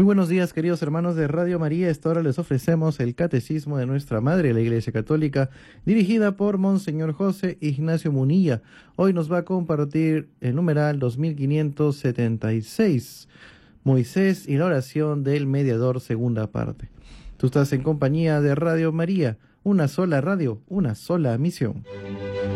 buenos días, queridos hermanos de Radio María. Esta hora les ofrecemos el Catecismo de nuestra Madre, la Iglesia Católica, dirigida por Monseñor José Ignacio Munilla. Hoy nos va a compartir el numeral 2576, Moisés y la oración del mediador, segunda parte. Tú estás en compañía de Radio María, una sola radio, una sola misión.